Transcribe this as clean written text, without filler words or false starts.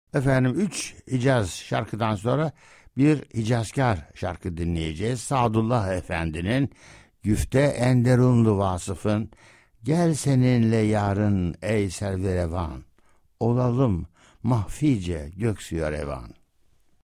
Efendim 3 Hicaz şarkıdan sonra bir Hicazkar şarkı dinleyeceğiz. Sadullah Efendi'nin Güfte Enderunlu Vasıf'ın Gel seninle yarın ey serverevan, olalım mahfice göksuya revan.